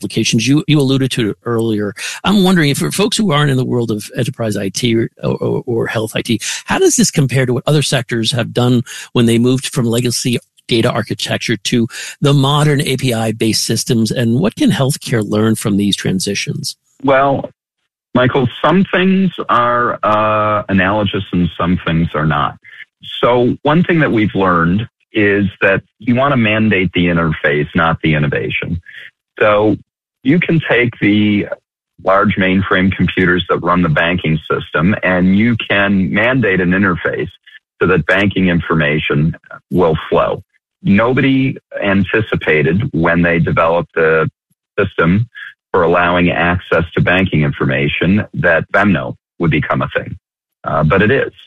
applications. You alluded to it earlier. I'm wondering if for folks who aren't in the world of enterprise IT or health IT, how does this compare to what other sectors have done when they moved from legacy data architecture to the modern API-based systems, and what can healthcare learn from these transitions? Well, Michael, some things are analogous and some things are not. So one thing that we've learned is that you want to mandate the interface, not the innovation. So you can take the large mainframe computers that run the banking system and you can mandate an interface so that banking information will flow. Nobody anticipated when they developed the system for allowing access to banking information that Venmo would become a thing. But it is.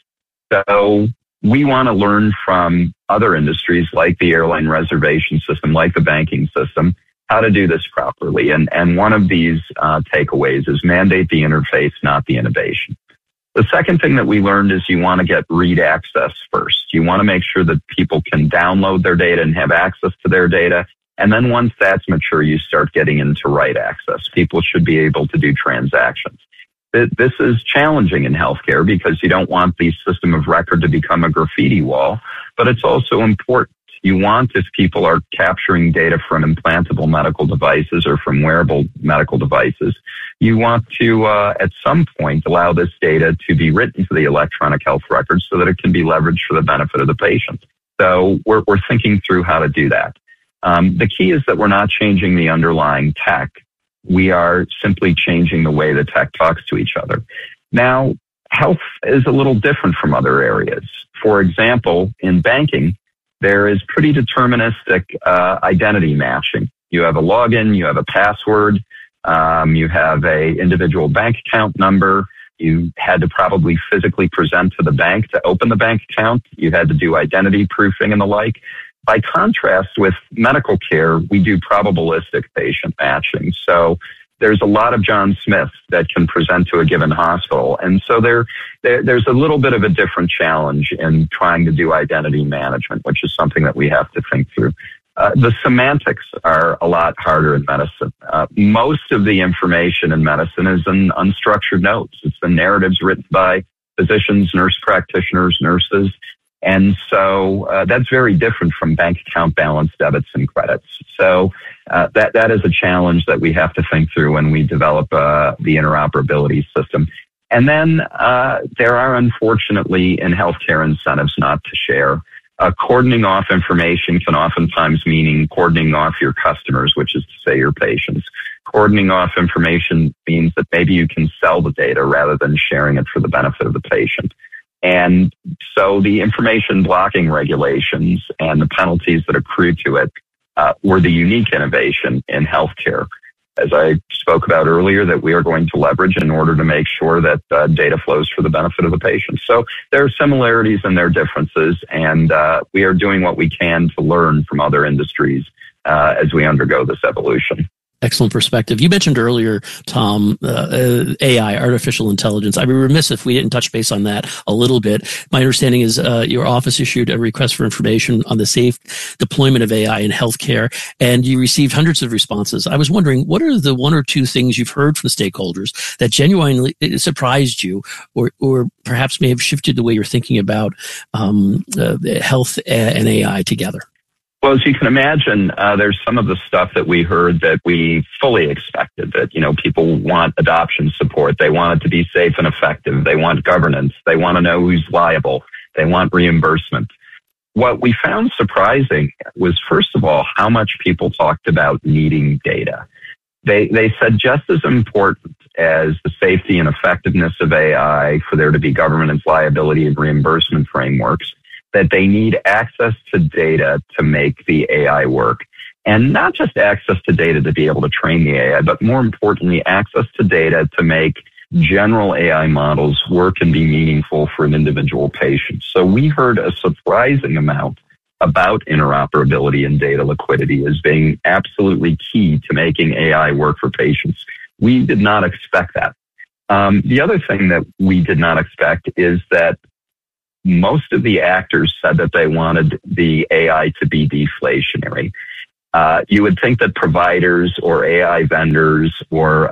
So we want to learn from other industries like the airline reservation system, like the banking system, how to do this properly. And one of these takeaways is mandate the interface, not the innovation. The second thing that we learned is you want to get read access first. You want to make sure that people can download their data and have access to their data. And then once that's mature, you start getting into write access. People should be able to do transactions. This is challenging in healthcare because you don't want the system of record to become a graffiti wall, but it's also important. You want, if people are capturing data from implantable medical devices or from wearable medical devices, you want to, at some point, allow this data to be written to the electronic health record so that it can be leveraged for the benefit of the patient. So we're thinking through how to do that. The key is that we're not changing the underlying tech. We are simply changing the way the tech talks to each other. Now, health is a little different from other areas. For example, in banking, there is pretty deterministic identity matching. You have a login, you have a password, you have a individual bank account number. You had to probably physically present to the bank to open the bank account. You had to do identity proofing and the like. By contrast with medical care, we do probabilistic patient matching. So there's a lot of John Smiths that can present to a given hospital. And so there's a little bit of a different challenge in trying to do identity management, which is something that we have to think through. The semantics are a lot harder in medicine. Most of the information in medicine is in unstructured notes. It's the narratives written by physicians, nurse practitioners, nurses. And so that's very different from bank account balance, debits, and credits. So that is a challenge that we have to think through when we develop the interoperability system. And then there are, unfortunately, in healthcare incentives not to share. Cordoning off information can oftentimes mean cordoning off your customers, which is to say your patients. Cordoning off information means that maybe you can sell the data rather than sharing it for the benefit of the patient. And so the information blocking regulations and the penalties that accrue to it were the unique innovation in healthcare, as I spoke about earlier, that we are going to leverage in order to make sure that data flows for the benefit of the patient. So there are similarities and there are differences, and we are doing what we can to learn from other industries as we undergo this evolution. Excellent perspective. You mentioned earlier, Tom, AI, artificial intelligence. I'd be remiss if we didn't touch base on that a little bit. My understanding is your office issued a request for information on the safe deployment of AI in healthcare, and you received hundreds of responses. I was wondering, what are the one or two things you've heard from stakeholders that genuinely surprised you or perhaps may have shifted the way you're thinking about health and AI together? Well, as you can imagine, there's some of the stuff that we heard that we fully expected, that, people want adoption support. They want it to be safe and effective. They want governance. They want to know who's liable. They want reimbursement. What we found surprising was, first of all, how much people talked about needing data. They said just as important as the safety and effectiveness of AI for there to be governance, liability, and reimbursement frameworks, that they need access to data to make the AI work. And not just access to data to be able to train the AI, but more importantly, access to data to make general AI models work and be meaningful for an individual patient. So we heard a surprising amount about interoperability and data liquidity as being absolutely key to making AI work for patients. We did not expect that. The other thing that we did not expect is that most of the actors said that they wanted the AI to be deflationary. You would think that providers or AI vendors or,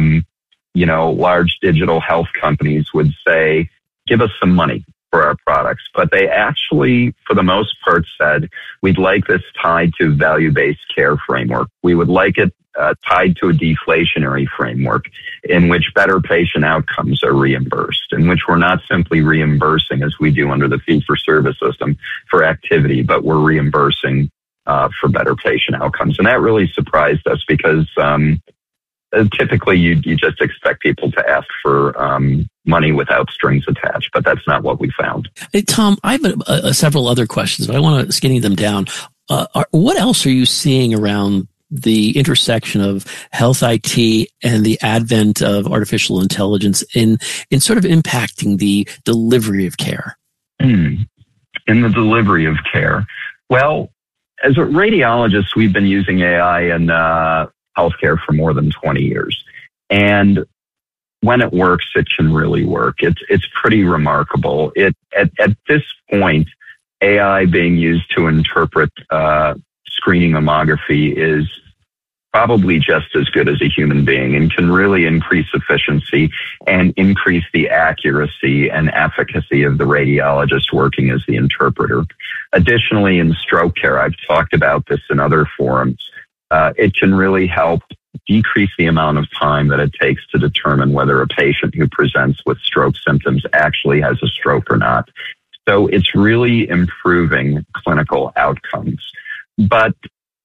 large digital health companies would say, give us some money for our products. But they actually, for the most part, said, we'd like this tied to value-based care framework. We would like it tied to a deflationary framework in which better patient outcomes are reimbursed, in which we're not simply reimbursing as we do under the fee-for-service system for activity, but we're reimbursing for better patient outcomes. And that really surprised us because typically you just expect people to ask for money without strings attached, but that's not what we found. Hey, Tom, I have several other questions, but I want to skinny them down. What else are you seeing around the intersection of health IT and the advent of artificial intelligence in sort of impacting the delivery of care? In the delivery of care. Well, as radiologists, we've been using AI in healthcare for more than 20 years. And when it works, it can really work. It's pretty remarkable. At this point, AI being used to interpret screening mammography is probably just as good as a human being and can really increase efficiency and increase the accuracy and efficacy of the radiologist working as the interpreter. Additionally, in stroke care, I've talked about this in other forums, it can really help decrease the amount of time that it takes to determine whether a patient who presents with stroke symptoms actually has a stroke or not. So it's really improving clinical outcomes. But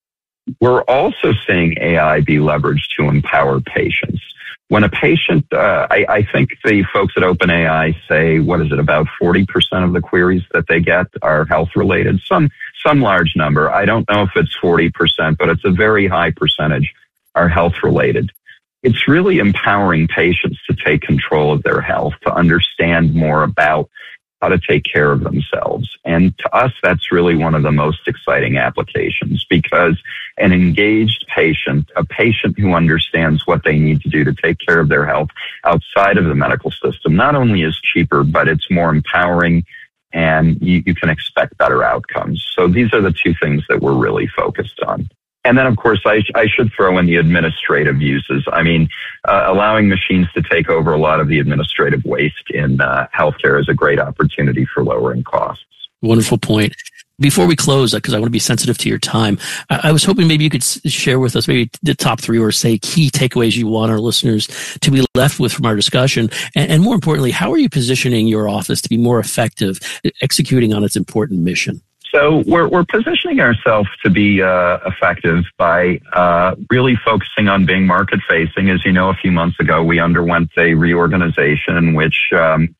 we're also seeing AI be leveraged to empower patients. When a patient, I think the folks at OpenAI say, about 40% of the queries that they get are health related, some large number. I don't know if it's 40%, but it's a very high percentage are health related. It's really empowering patients to take control of their health, to understand more about how to take care of themselves. And to us, that's really one of the most exciting applications because an engaged patient, a patient who understands what they need to do to take care of their health outside of the medical system, not only is cheaper, but it's more empowering and you can expect better outcomes. So these are the two things that we're really focused on. And then, of course, I should throw in the administrative uses. I mean, allowing machines to take over a lot of the administrative waste in healthcare is a great opportunity for lowering costs. Wonderful point. Before we close, because I want to be sensitive to your time, I was hoping maybe you could share with us maybe the top three or say key takeaways you want our listeners to be left with from our discussion. And more importantly, how are you positioning your office to be more effective executing on its important mission? So we're positioning ourselves to be effective by really focusing on being market-facing. As you know, a few months ago, we underwent a reorganization in which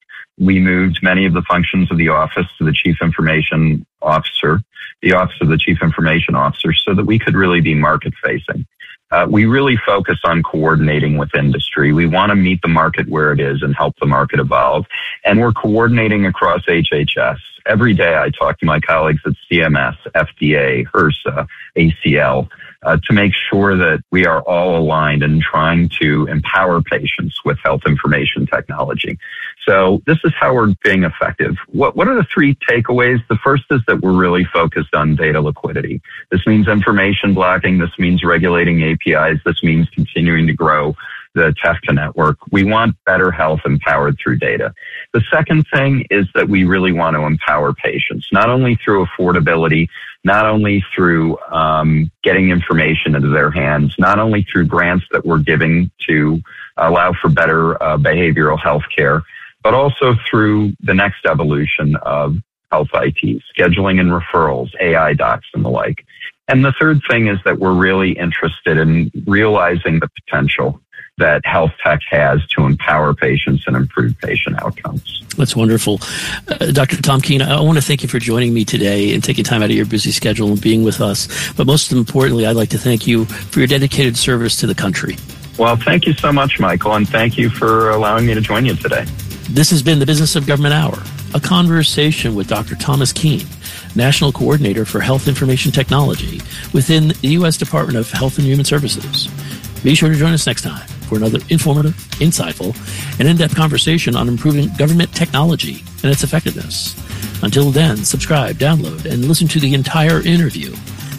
we moved many of the functions of the office to the Chief Information Officer, the Office of the Chief Information Officer, so that we could really be market-facing. We really focus on coordinating with industry. We want to meet the market where it is and help the market evolve. And we're coordinating across HHS. Every day I talk to my colleagues at CMS, FDA, HRSA, ACL, to make sure that we are all aligned in trying to empower patients with health information technology. So this is how we're being effective. What are the three takeaways? The first is that we're really focused on data liquidity. This means information blocking. This means regulating APIs. This means continuing to grow the TEFCA network. We want better health empowered through data. The second thing is that we really want to empower patients, not only through affordability, not only through getting information into their hands, not only through grants that we're giving to allow for better behavioral health care, but also through the next evolution of health IT, scheduling and referrals, AI docs and the like. And the third thing is that we're really interested in realizing the potential that health tech has to empower patients and improve patient outcomes. That's wonderful. Dr. Tom Keene, I want to thank you for joining me today and taking time out of your busy schedule and being with us. But most importantly, I'd like to thank you for your dedicated service to the country. Well, thank you so much, Michael, and thank you for allowing me to join you today. This has been the Business of Government Hour, a conversation with Dr. Thomas Keene, National Coordinator for Health Information Technology within the U.S. Department of Health and Human Services. Be sure to join us next time for another informative, insightful, and in-depth conversation on improving government technology and its effectiveness. Until then, subscribe, download, and listen to the entire interview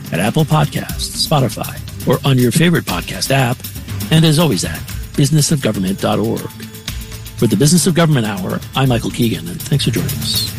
at Apple Podcasts, Spotify, or on your favorite podcast app, and as always at businessofgovernment.org. For the Business of Government Hour, I'm Michael Keegan, and thanks for joining us.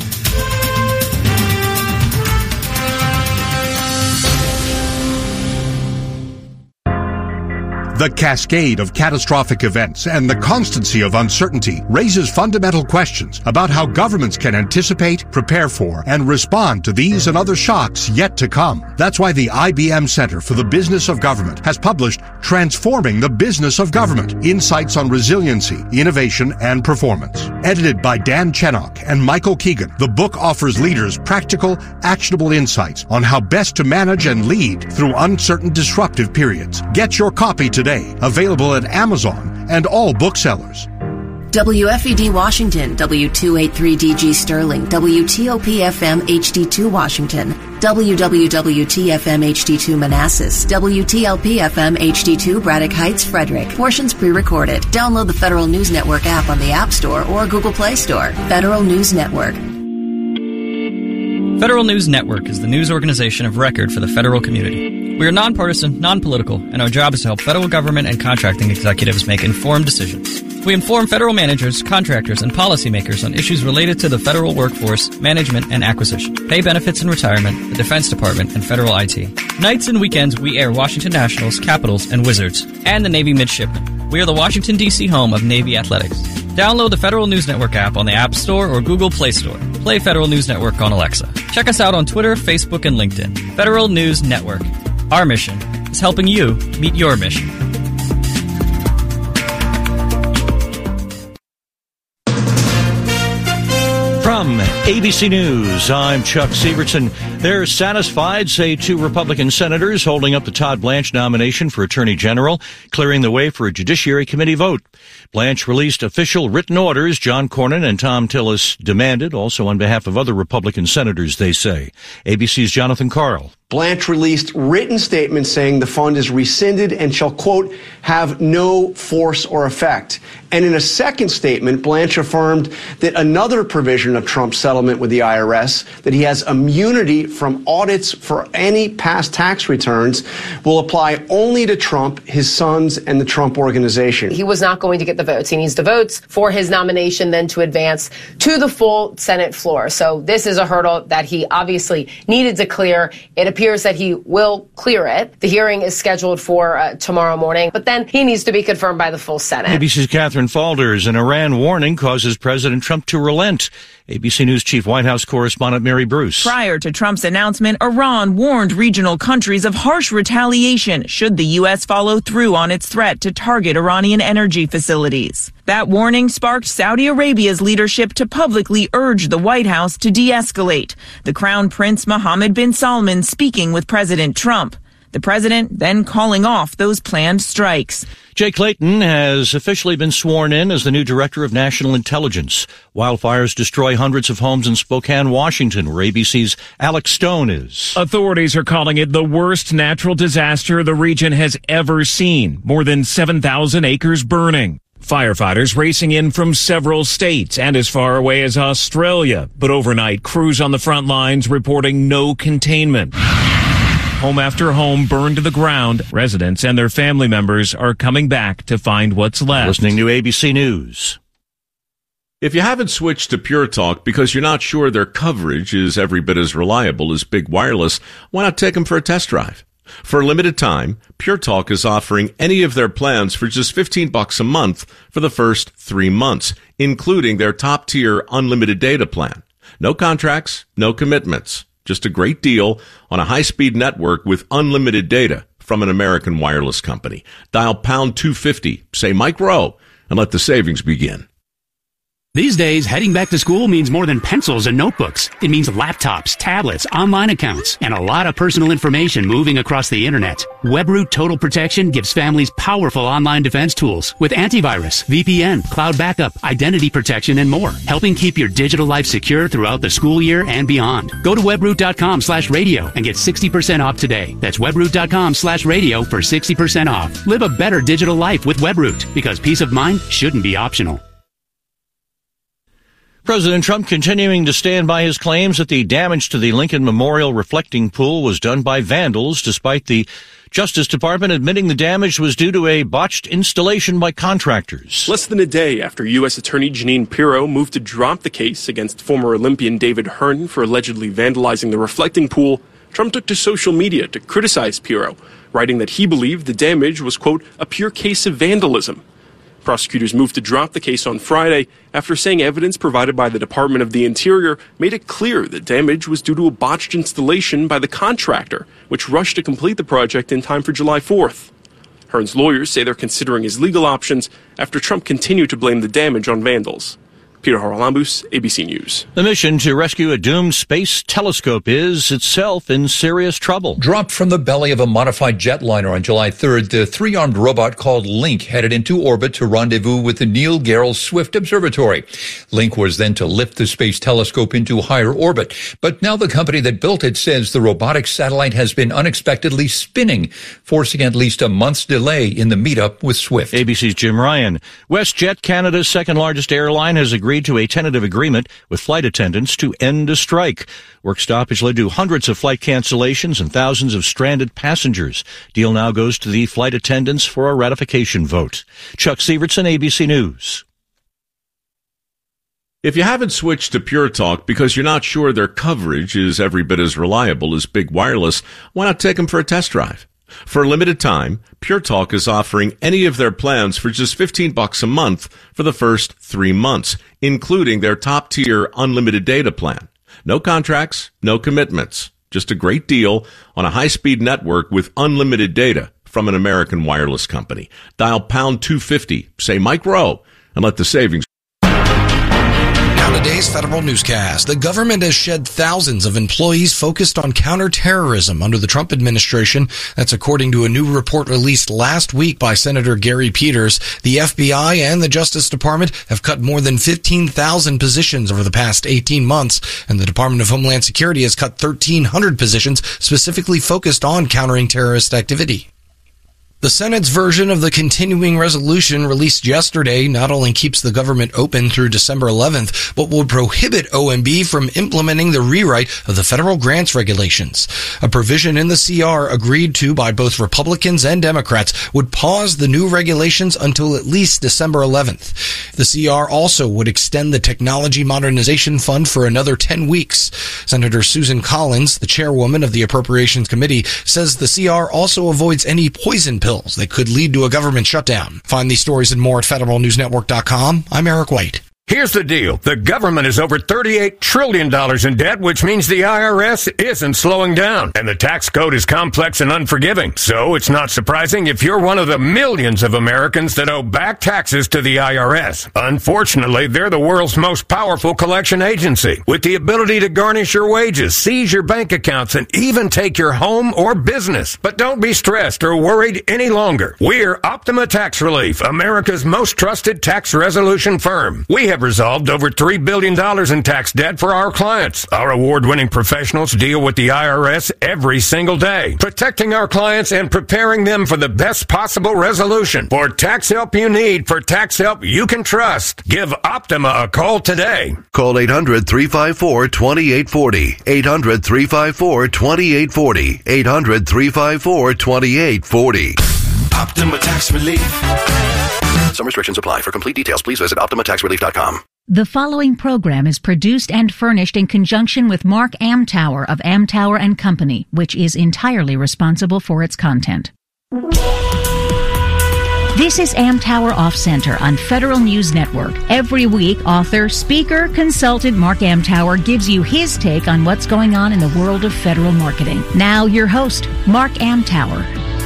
The cascade of catastrophic events and the constancy of uncertainty raises fundamental questions about how governments can anticipate, prepare for, and respond to these and other shocks yet to come. That's why the IBM Center for the Business of Government has published Transforming the Business of Government: Insights on Resiliency, Innovation, and Performance. Edited by Dan Chenok and Michael Keegan, the book offers leaders practical, actionable insights on how best to manage and lead through uncertain, disruptive periods. Get your copy today. Available at Amazon and all booksellers. WFED Washington, W283DG Sterling, WTOP-FM HD2 Washington, WWWT-FM HD2 Manassas, WTLP-FM HD2 Braddock Heights, Frederick. Portions pre-recorded. Download the Federal News Network app on the App Store or Google Play Store. Federal News Network. Federal News Network is the news organization of record for the federal community. We are nonpartisan, non-political, and our job is to help federal government and contracting executives make informed decisions. We inform federal managers, contractors, and policymakers on issues related to the federal workforce, management, and acquisition, pay benefits and retirement, the Defense Department, and federal IT. Nights and weekends, we air Washington Nationals, Capitals, and Wizards, and the Navy Midshipmen. We are the Washington, D.C. home of Navy Athletics. Download the Federal News Network app on the App Store or Google Play Store. Play Federal News Network on Alexa. Check us out on Twitter, Facebook, and LinkedIn. Federal News Network. Our mission is helping you meet your mission. From ABC News, I'm Chuck Sievertson. They're satisfied, say two Republican senators holding up the Todd Blanche nomination for Attorney General, clearing the way for a Judiciary Committee vote. Blanche released official written orders John Cornyn and Thom Tillis demanded, also on behalf of other Republican senators, they say. ABC's Jonathan Karl. Blanche released written statements saying the fund is rescinded and shall, quote, have no force or effect. And in a second statement, Blanche affirmed that another provision of Trump's settlement with the IRS, that he has immunity from audits for any past tax returns, will apply only to Trump, his sons, and the Trump Organization. He was not going to get the votes. He needs the votes for his nomination then to advance to the full Senate floor. So this is a hurdle that he obviously needed to clear. It appears that he will clear it. The hearing is scheduled for tomorrow morning, but then he needs to be confirmed by the full Senate. ABC's Catherine Falders. An Iran warning causes President Trump to relent. ABC News Chief White House correspondent Mary Bruce. Prior to Trump's announcement, Iran warned regional countries of harsh retaliation should the U.S. follow through on its threat to target Iranian energy facilities. That warning sparked Saudi Arabia's leadership to publicly urge the White House to de-escalate. The Crown Prince Mohammed bin Salman speaking with President Trump. The president then calling off those planned strikes. Jay Clayton has officially been sworn in as the new Director of National Intelligence. Wildfires destroy hundreds of homes in Spokane, Washington, where ABC's Alex Stone is. Authorities are calling it the worst natural disaster the region has ever seen. More than 7,000 acres burning. Firefighters racing in from several states and as far away as Australia. But overnight, crews on the front lines reporting no containment. Home after home burned to the ground. Residents and their family members are coming back to find what's left. Listening to ABC News. If you haven't switched to Pure Talk because you're not sure their coverage is every bit as reliable as Big Wireless, why not take them for a test drive? For a limited time, Pure Talk is offering any of their plans for just $15 a month for the first 3 months, including their top-tier unlimited data plan. No contracts, no commitments. Just a great deal on a high-speed network with unlimited data from an American wireless company. Dial pound 250, say Mike Rowe, and let the savings begin. These days, heading back to school means more than pencils and notebooks. It means laptops, tablets, online accounts, and a lot of personal information moving across the internet. WebRoot Total Protection gives families powerful online defense tools with antivirus, VPN, cloud backup, identity protection, and more, helping keep your digital life secure throughout the school year and beyond. Go to webroot.com/radio and get 60% off today. That's webroot.com/radio for 60% off. Live a better digital life with WebRoot, because peace of mind shouldn't be optional. President Trump continuing to stand by his claims that the damage to the Lincoln Memorial reflecting pool was done by vandals, despite the Justice Department admitting the damage was due to a botched installation by contractors. Less than a day after U.S. Attorney Jeanine Pirro moved to drop the case against former Olympian David Hearn for allegedly vandalizing the reflecting pool, Trump took to social media to criticize Pirro, writing that he believed the damage was, quote, a pure case of vandalism. Prosecutors moved to drop the case on Friday after saying evidence provided by the Department of the Interior made it clear the damage was due to a botched installation by the contractor, which rushed to complete the project in time for July 4th. Hearn's lawyers say they're considering his legal options after Trump continued to blame the damage on vandals. Peter Haralambous, ABC News. The mission to rescue a doomed space telescope is itself in serious trouble. Dropped from the belly of a modified jetliner on July 3rd, the three-armed robot called Link headed into orbit to rendezvous with the Neil Gehrels Swift Observatory. Link was then to lift the space telescope into higher orbit. But now the company that built it says the robotic satellite has been unexpectedly spinning, forcing at least a month's delay in the meetup with Swift. ABC's Jim Ryan. WestJet, Canada's second-largest airline, has agreed to a tentative agreement with flight attendants to end a strike. Work stoppage led to hundreds of flight cancellations and thousands of stranded passengers. Deal now goes to the flight attendants for a ratification vote. Chuck Sievertson, ABC News. If you haven't switched to Pure Talk because you're not sure their coverage is every bit as reliable as Big Wireless, why not take them for a test drive? For a limited time, Pure Talk is offering any of their plans for just $15 a month for the first 3 months, including their top-tier unlimited data plan. No contracts, no commitments. Just a great deal on a high-speed network with unlimited data from an American wireless company. Dial pound 250, say Mike Rowe, and let the savings. Today's Federal Newscast. The government has shed thousands of employees focused on counterterrorism under the Trump administration. That's according to a new report released last week by Senator Gary Peters. The FBI and the Justice Department have cut more than 15,000 positions over the past 18 months, and the Department of Homeland Security has cut 1,300 positions specifically focused on countering terrorist activity. The Senate's version of the continuing resolution released yesterday not only keeps the government open through December 11th, but will prohibit OMB from implementing the rewrite of the federal grants regulations. A provision in the CR agreed to by both Republicans and Democrats would pause the new regulations until at least December 11th. The CR also would extend the Technology Modernization Fund for another 10 weeks. Senator Susan Collins, the chairwoman of the Appropriations Committee, says the CR also avoids any poison pills that could lead to a government shutdown. Find these stories and more at federalnewsnetwork.com. I'm Eric White. Here's the deal. The government is over $38 trillion in debt, which means the IRS isn't slowing down. And the tax code is complex and unforgiving. So it's not surprising if you're one of the millions of Americans that owe back taxes to the IRS. Unfortunately, they're the world's most powerful collection agency, with the ability to garnish your wages, seize your bank accounts, and even take your home or business. But don't be stressed or worried any longer. We're Optima Tax Relief, America's most trusted tax resolution firm. We have resolved over $3 billion in tax debt for our clients. Our award-winning professionals deal with the IRS every single day, protecting our clients and preparing them for the best possible resolution. For tax help you need, for tax help you can trust, give Optima a call today. Call 800-354-2840. 800-354-2840. 800-354-2840. Optima Tax Relief. Some restrictions apply. For complete details, please visit OptimaTaxRelief.com. The following program is produced and furnished in conjunction with Mark Amtower of Amtower and Company, which is entirely responsible for its content. This is Amtower Off Center on Federal News Network. Every week, author, speaker, consultant Mark Amtower gives you his take on what's going on in the world of federal marketing. Now, your host, Mark Amtower.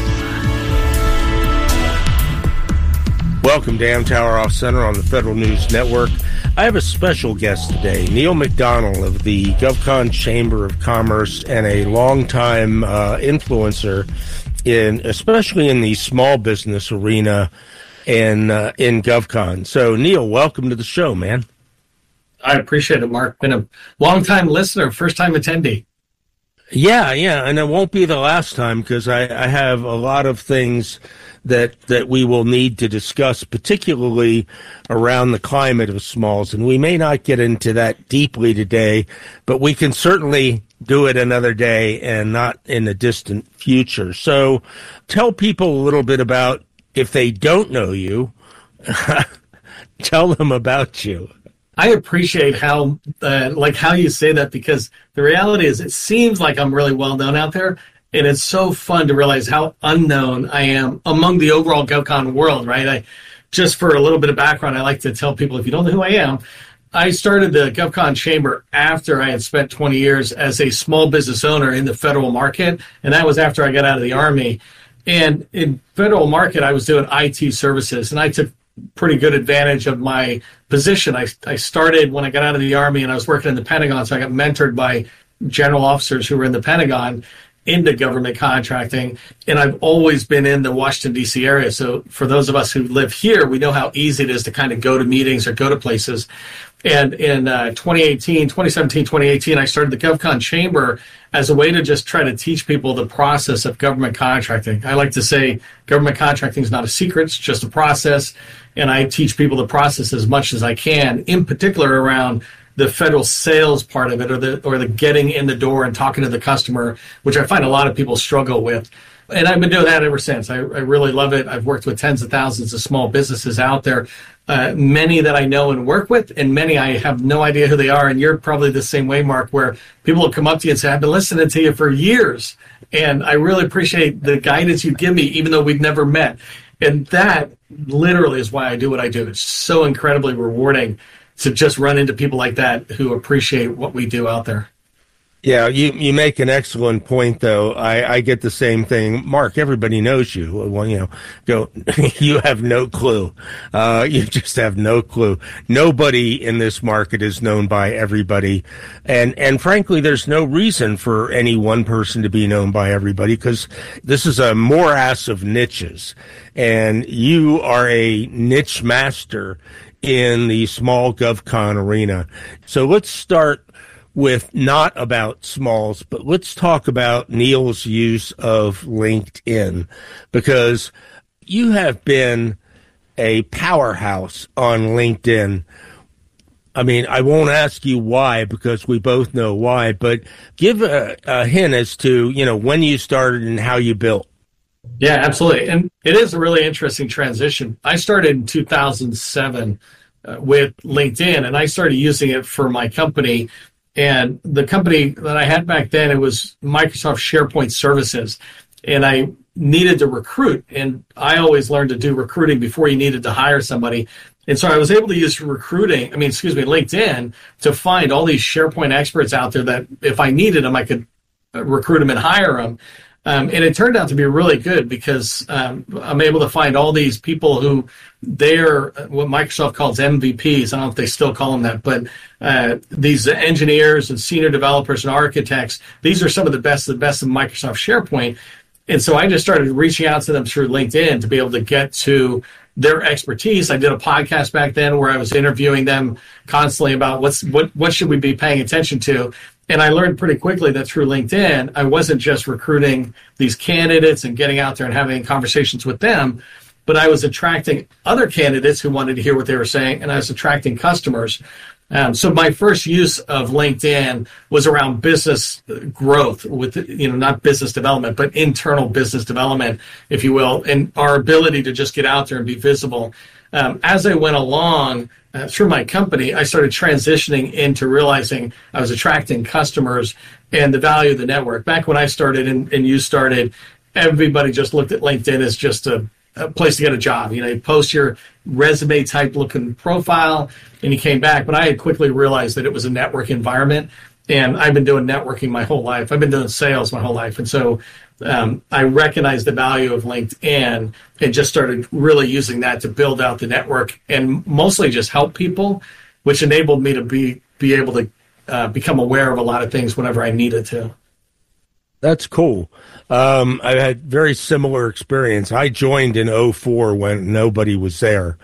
Welcome to Amtower Off Center on the Federal News Network. I have a special guest today, Neil McDonnell of the GovCon Chamber of Commerce and a longtime influencer especially in the small business arena and in GovCon. So, Neil, welcome to the show, man. I appreciate it, Mark. Been a long-time listener, first-time attendee. Yeah, and it won't be the last time, because I have a lot of things that we will need to discuss, particularly around the climate of smalls. And we may not get into that deeply today, but we can certainly do it another day and not in the distant future. So tell people a little bit about, if they don't know you, tell them about you. I appreciate how you say that, because the reality is it seems like I'm really well known out there, and it's so fun to realize how unknown I am among the overall GovCon world, right? Just for a little bit of background, I like to tell people, if you don't know who I am, I started the GovCon Chamber after I had spent 20 years as a small business owner in the federal market, and that was after I got out of the Army. And in federal market, I was doing IT services, and I took pretty good advantage of my position. I started when I got out of the Army, and I was working in the Pentagon, so I got mentored by general officers who were in the Pentagon into government contracting, and I've always been in the Washington, D.C. area. So for those of us who live here, we know how easy it is to kind of go to meetings or go to places. And in 2017, 2018, I started the GovCon Chamber as a way to just try to teach people the process of government contracting. I like to say government contracting is not a secret, it's just a process. And I teach people the process as much as I can, in particular around the federal sales part of it, or the getting in the door and talking to the customer, which I find a lot of people struggle with. And I've been doing that ever since. I really love it. I've worked with tens of thousands of small businesses out there, many that I know and work with, and many I have no idea who they are. And you're probably the same way, Mark, where people will come up to you and say, I've been listening to you for years, and I really appreciate the guidance you give me, even though we've never met. And that literally is why I do what I do. It's so incredibly rewarding to just run into people like that who appreciate what we do out there. Yeah, you make an excellent point, though. I get the same thing. Mark, everybody knows you. Well, you have no clue. You just have no clue. Nobody in this market is known by everybody. And frankly, there's no reason for any one person to be known by everybody, because this is a morass of niches. And you are a niche master in the small GovCon arena. So let's start with not about smalls, but let's talk about Neil's use of LinkedIn, because you have been a powerhouse on LinkedIn. I mean, I won't ask you why, because we both know why, but give a hint as to, when you started and how you built. Yeah, absolutely. And it is a really interesting transition. I started in 2007 with LinkedIn, and I started using it for my company. And the company that I had back then, it was Microsoft SharePoint Services. And I needed to recruit, and I always learned to do recruiting before you needed to hire somebody. And so I was able to use LinkedIn to find all these SharePoint experts out there that if I needed them, I could recruit them and hire them. And it turned out to be really good, because I'm able to find all these people who they're what Microsoft calls MVPs. I don't know if they still call them that, but these engineers and senior developers and architects, these are some of the best of Microsoft SharePoint. And so I just started reaching out to them through LinkedIn to be able to get to their expertise. I did a podcast back then where I was interviewing them constantly about what should we be paying attention to. And I learned pretty quickly that through LinkedIn, I wasn't just recruiting these candidates and getting out there and having conversations with them, but I was attracting other candidates who wanted to hear what they were saying, and I was attracting customers. So my first use of LinkedIn was around business growth, with not business development, but internal business development, if you will, and our ability to just get out there and be visible. As I went along through my company, I started transitioning into realizing I was attracting customers and the value of the network. Back when I started and you started, everybody just looked at LinkedIn as just a place to get a job. You post your resume type looking profile and you came back. But I had quickly realized that it was a network environment, and I've been doing networking my whole life. I've been doing sales my whole life. And so I recognized the value of LinkedIn and just started really using that to build out the network and mostly just help people, which enabled me to be able to become aware of a lot of things whenever I needed to. That's cool. I had very similar experience. I joined in 2004 when nobody was there.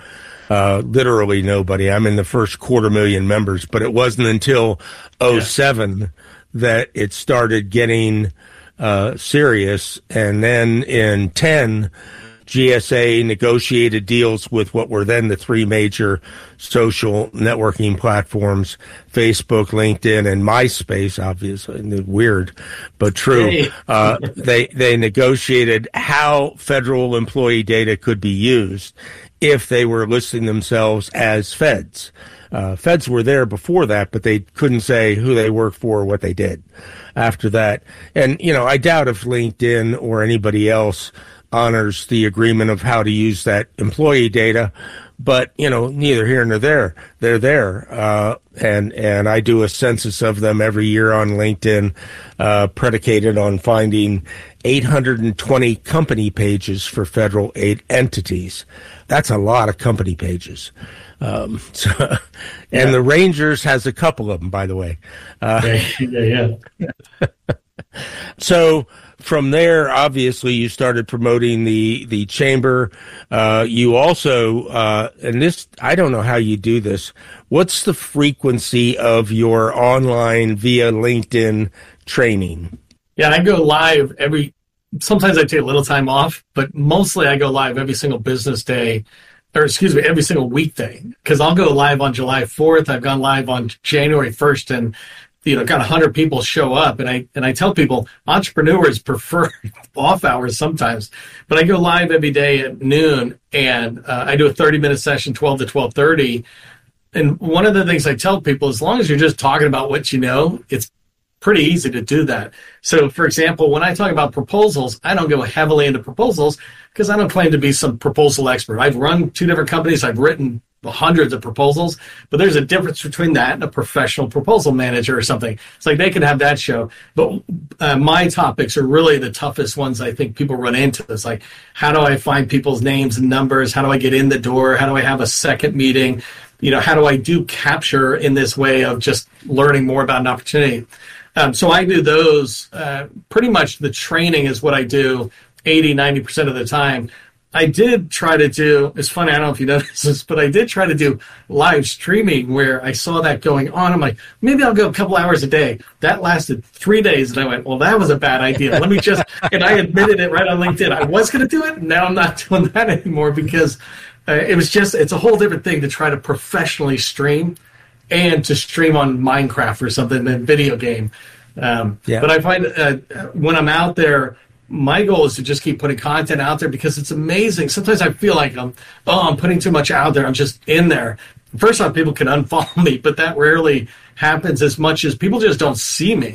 Literally nobody. I'm in the first 250,000 members, but it wasn't until 2007 that it started getting serious. And then in 10, GSA negotiated deals with what were then the three major social networking platforms, Facebook, LinkedIn, and MySpace, obviously. Weird, but true. They negotiated how federal employee data could be used if they were listing themselves as feds. Feds were there before that, but they couldn't say who they worked for or what they did after that. And, I doubt if LinkedIn or anybody else honors the agreement of how to use that employee data, but, neither here nor there. They're there. And I do a census of them every year on LinkedIn, predicated on finding 820 company pages for federal aid entities. That's a lot of company pages. And the Rangers has a couple of them, by the way. So from there, obviously, you started promoting the chamber. You also, and this, I don't know how you do this. What's the frequency of your online via LinkedIn training? Yeah, I go live sometimes I take a little time off, but mostly I go live every single business day, every single weekday, because I'll go live on July 4th. I've gone live on January 1st, and got 100 people show up, and I tell people entrepreneurs prefer off hours sometimes, but I go live every day at noon, and I do a 30-minute session, 12 to 12:30. And one of the things I tell people, as long as you're just talking about what you know, it's pretty easy to do that. So, for example, when I talk about proposals, I don't go heavily into proposals because I don't claim to be some proposal expert. I've run 2 different companies. I've written hundreds of proposals, but there's a difference between that and a professional proposal manager or something. It's like they can have that show, but my topics are really the toughest ones I think people run into. It's like, how do I find people's names and numbers? How do I get in the door? How do I have a second meeting? How do I do capture in this way of just learning more about an opportunity? So I do those, pretty much the training is what I do 80-90% of the time. I did try to do, it's funny, I don't know if you noticed this, but I did try to do live streaming where I saw that going on. I'm like, maybe I'll go a couple hours a day. That lasted 3 days, and I went, well, that was a bad idea. Let me just, and I admitted it right on LinkedIn. I was going to do it. Now I'm not doing that anymore because it's a whole different thing to try to professionally stream and to stream on Minecraft or something, a video game. But I find when I'm out there, my goal is to just keep putting content out there because it's amazing. Sometimes I feel like I'm putting too much out there. I'm just in there. First off, people can unfollow me, but that rarely happens as much as people just don't see me.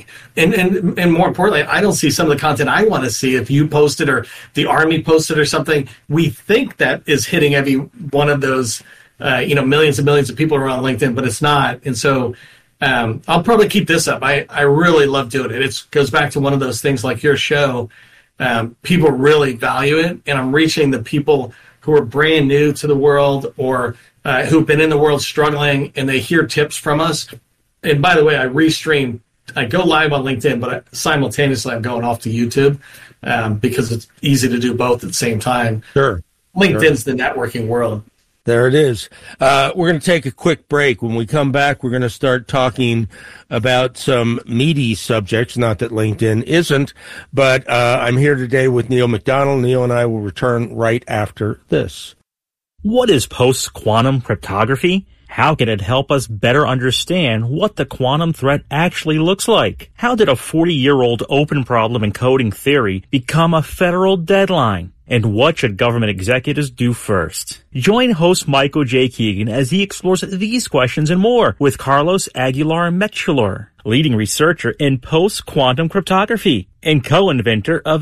And more importantly, I don't see some of the content I want to see. If you posted or the Army posted or something, we think that is hitting every one of those, millions and millions of people around LinkedIn, but it's not. And so I'll probably keep this up. I really love doing it. It goes back to one of those things like your show. People really value it, and I'm reaching the people who are brand new to the world or who've been in the world struggling, and they hear tips from us. And by the way, I restream. I go live on LinkedIn, but simultaneously I'm going off to YouTube because it's easy to do both at the same time. Sure. LinkedIn's the networking world. There it is. We're going to take a quick break. When we come back, we're going to start talking about some meaty subjects, not that LinkedIn isn't, but I'm here today with Neil McDonald. Neil and I will return right after this. What is post-quantum cryptography? How can it help us better understand what the quantum threat actually looks like? How did a 40-year-old open problem in coding theory become a federal deadline? And what should government executives do first? Join host Michael J. Keegan as he explores these questions and more with Carlos Aguilar-Mechulor, leading researcher in post-quantum cryptography and co-inventor of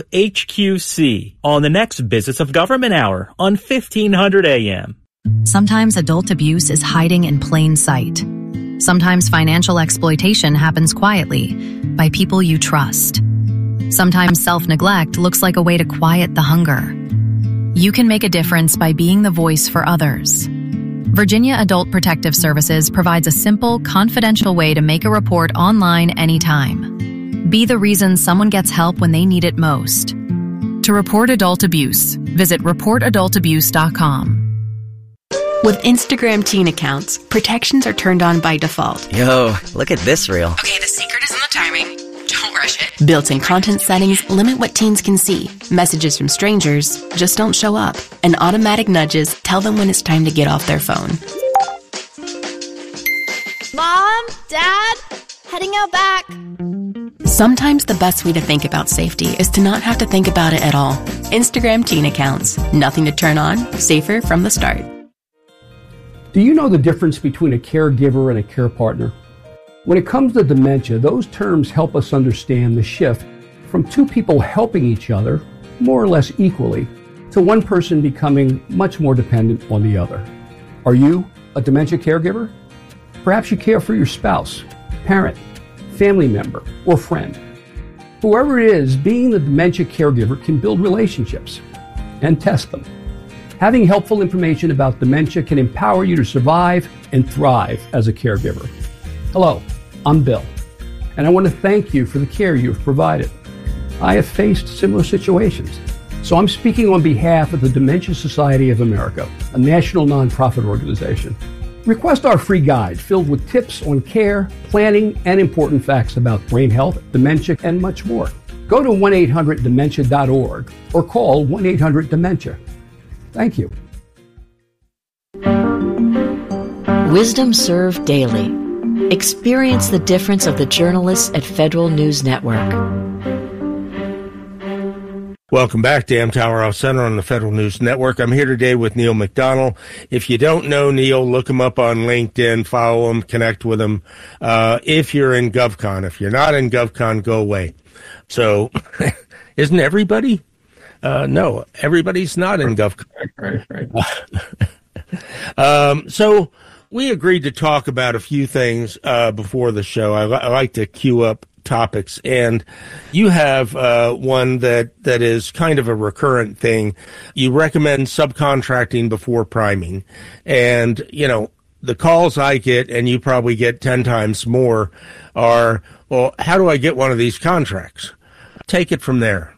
HQC, on the next Business of Government Hour on 1500 AM. Sometimes adult abuse is hiding in plain sight. Sometimes financial exploitation happens quietly by people you trust. Sometimes self-neglect looks like a way to quiet the hunger. You can make a difference by being the voice for others. Virginia Adult Protective Services provides a simple, confidential way to make a report online anytime. Be the reason someone gets help when they need it most. To report adult abuse, visit reportadultabuse.com. With Instagram teen accounts, protections are turned on by default. Yo, look at this reel. Okay, the secret is in the timing. refresh it. Built-in content settings limit what teens can see. Messages from strangers just don't show up. And automatic nudges tell them when it's time to get off their phone. Mom, Dad, heading out back. Sometimes the best way to think about safety is to not have to think about it at all. Instagram teen accounts. Nothing to turn on. Safer from the start. Do you know the difference between a caregiver and a care partner? When it comes to dementia, those terms help us understand the shift from two people helping each other, more or less equally, to one person becoming much more dependent on the other. Are you a dementia caregiver? Perhaps you care for your spouse, parent, family member, or friend. Whoever it is, being the dementia caregiver can build relationships and test them. Having helpful information about dementia can empower you to survive and thrive as a caregiver. Hello, I'm Bill, and I want to thank you for the care you have provided. I have faced similar situations, so I'm speaking on behalf of the Dementia Society of America, a national nonprofit organization. Request our free guide filled with tips on care, planning, and important facts about brain health, dementia, and much more. Go to 1-800-DEMENTIA.org or call 1-800-DEMENTIA. Thank you. Wisdom Served Daily. Experience the difference of the journalists at Federal News Network. Welcome back to Amtower Off Center on the Federal News Network. I'm here today with Neil McDonnell. If you don't know Neil, look him up on LinkedIn, follow him, connect with him. If you're in GovCon, if you're not in GovCon, go away. So, isn't everybody? No, everybody's not in GovCon. Right. So we agreed to talk about a few things before the show. I like to queue up topics, and you have one that is kind of a recurrent thing. You recommend subcontracting before priming, and you know the calls I get, and you probably get 10 times more, are, well, how do I get one of these contracts? Take it from there.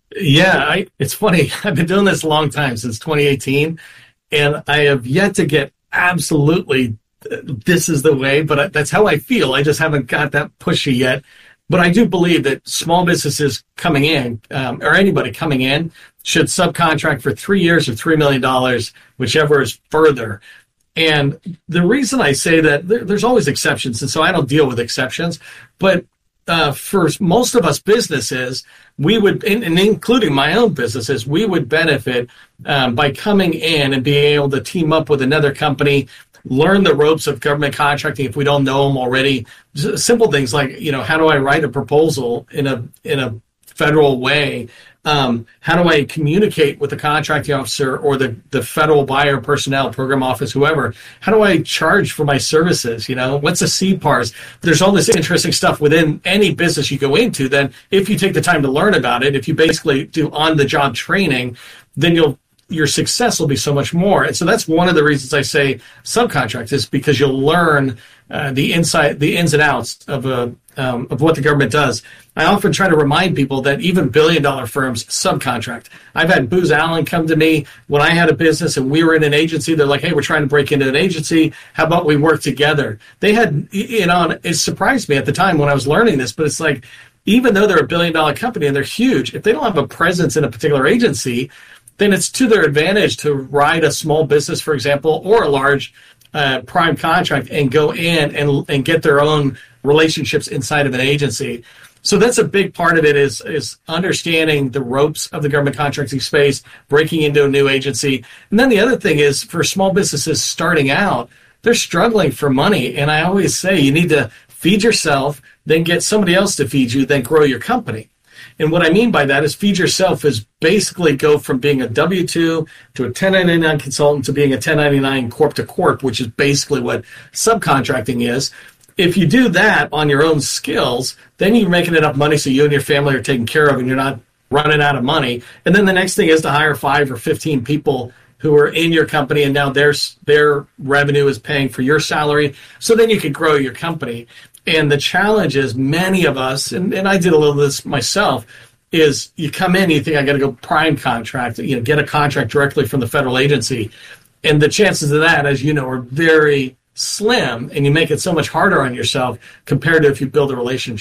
Yeah, it's funny. I've been doing this a long time, since 2018, and I have yet to get absolutely this is the way, but that's how I feel. I just haven't got that pushy yet. But I do believe that small businesses coming in, or anybody coming in, should subcontract for 3 years or $3 million, whichever is further. And the reason I say that, there's always exceptions, and so I don't deal with exceptions. But for most of us businesses, we would, and including my own businesses, we would benefit by coming in and being able to team up with another company, learn the ropes of government contracting if we don't know them already. Simple things like, how do I write a proposal in a federal way? How do I communicate with the contracting officer or the federal buyer personnel, program office, whoever? How do I charge for my services? What's a CPARS? There's all this interesting stuff within any business you go into. Then if you take the time to learn about it, if you basically do on-the-job training, then your success will be so much more. And so that's one of the reasons I say subcontract, is because you'll learn the ins and outs of what the government does. I often try to remind people that even billion-dollar firms subcontract. I've had Booz Allen come to me when I had a business and we were in an agency. They're like, hey, we're trying to break into an agency. How about we work together? They had, it surprised me at the time when I was learning this, but it's like, even though they're a billion-dollar company and they're huge, if they don't have a presence in a particular agency, then it's to their advantage to ride a small business, for example, or a large prime contract and go in and get their own relationships inside of an agency. So that's a big part of it, is understanding the ropes of the government contracting space, breaking into a new agency. And then the other thing is, for small businesses starting out, they're struggling for money. And I always say you need to feed yourself, then get somebody else to feed you, then grow your company. And what I mean by that is feed yourself is basically go from being a W-2 to a 1099 consultant to being a 1099 corp to corp, which is basically what subcontracting is. If you do that on your own skills, then you're making enough money so you and your family are taken care of and you're not running out of money. And then the next thing is to hire 5 or 15 people who are in your company, and now their revenue is paying for your salary. So then you can grow your company. And the challenge is, many of us, and I did a little of this myself, is you come in and you think, I got to go prime contract, get a contract directly from the federal agency. And the chances of that, as you know, are very slim, and you make it so much harder on yourself compared to if you build a relationship.